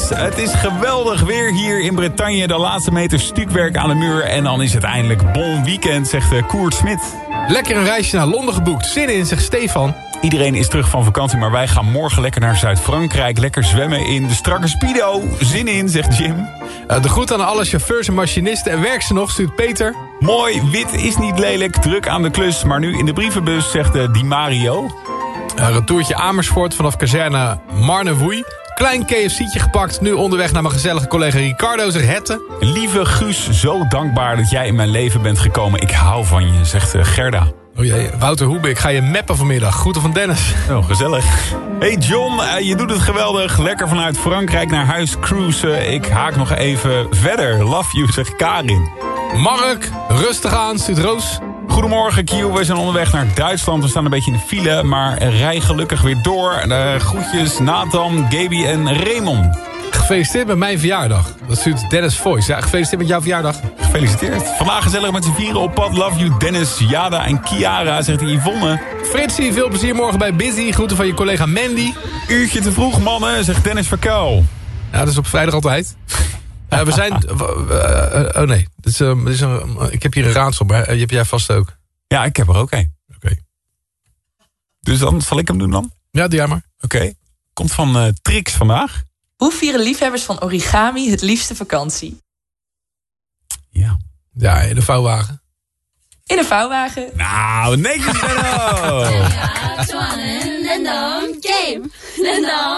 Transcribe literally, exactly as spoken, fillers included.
Het is geweldig weer hier in Bretagne. De laatste meter stukwerk aan de muur. En dan is het eindelijk bon weekend, zegt Koert Smit. Lekker een reisje naar Londen geboekt. Zin in, zegt Stefan. Iedereen is terug van vakantie, maar wij gaan morgen lekker naar Zuid-Frankrijk. Lekker zwemmen in de strakke Speedo. Zin in, zegt Jim. Uh, de groet aan alle chauffeurs en machinisten. En werk ze nog, stuurt Peter. Mooi, wit is niet lelijk. Druk aan de klus, maar nu in de brievenbus, zegt uh, Di Mario. Uh, retourtje Amersfoort vanaf kazerne Marnewoei. Klein K F C'tje gepakt. Nu onderweg naar mijn gezellige collega Ricardo, zegt Hette. Lieve Guus, zo dankbaar dat jij in mijn leven bent gekomen. Ik hou van je, zegt uh, Gerda. Oh jee, Wouter Hoebe, ik ga je mappen vanmiddag. Groeten van Dennis. Oh, gezellig. Hey John, uh, je doet het geweldig. Lekker vanuit Frankrijk naar huis cruisen. Ik haak nog even verder. Love you, zegt Karin. Mark, rustig aan, stuurt Roos. Goedemorgen Q, we zijn onderweg naar Duitsland. We staan een beetje in de file, maar rij gelukkig weer door. Uh, groetjes Nathan, Gaby en Raymond. Gefeliciteerd met mijn verjaardag. Dat stuurt Dennis Voice. Ja, gefeliciteerd met jouw verjaardag. Gefeliciteerd. Vandaag gezellig met z'n vieren op pad. Love you Dennis, Jada en Kiara, zegt Yvonne. Fritsie, veel plezier morgen bij Busy. Groeten van je collega Mandy. Uurtje te vroeg mannen, zegt Dennis Verkuil. Ja, dat is op vrijdag altijd. Uh, we zijn... Uh, uh, oh nee, dit is, uh, dit is een, uh, ik heb hier een raadsel, maar uh, die heb jij vast ook. Ja, ik heb er ook een. Oké. Okay. Dus dan zal ik hem doen dan? Ja, doe jij maar. Oké. Okay. Komt van uh, Trix vandaag. Hoe vieren liefhebbers van origami het liefste vakantie? Ja. Ja, in de vouwwagen. In een vouwwagen. Nou, netjes.